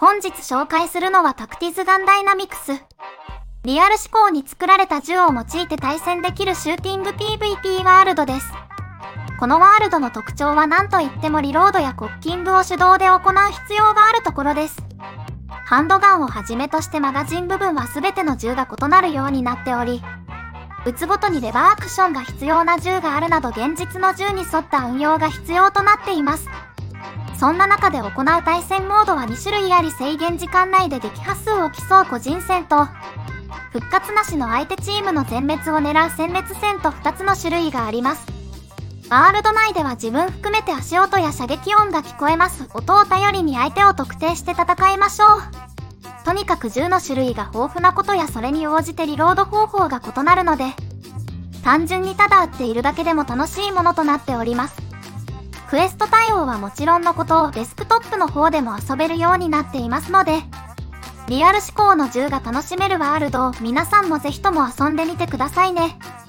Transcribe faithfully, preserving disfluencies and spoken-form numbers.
本日紹介するのはタクティズガンダイナミクス。リアル思考に作られた銃を用いて対戦できるシューティング ピーブイピー ワールドです。このワールドの特徴は何といってもリロードやコッキングを手動で行う必要があるところです。ハンドガンをはじめとしてマガジン部分は全ての銃が異なるようになっており、撃つごとにレバーアクションが必要な銃があるなど現実の銃に沿った運用が必要となっています。そんな中で行う対戦モードはに種類あり、制限時間内で撃破数を競う個人戦と、復活なしの相手チームの全滅を狙う殲滅戦とふたつの種類があります。ワールド内では自分含めて足音や射撃音が聞こえます。音を頼りに相手を特定して戦いましょう。とにかく銃の種類が豊富なことやそれに応じてリロード方法が異なるので、単純にただ撃っているだけでも楽しいものとなっております。クエスト対応はもちろんのことをデスクトップの方でも遊べるようになっていますので、リアル思考の銃が楽しめるワールドを皆さんもぜひとも遊んでみてくださいね。